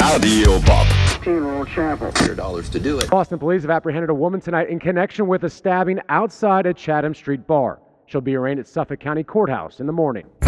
Radio Bob. Funeral Chapel. $100 to do it. Boston police have apprehended a woman tonight in connection with a stabbing outside a Chatham Street bar. She'll be arraigned at Suffolk County Courthouse in the morning.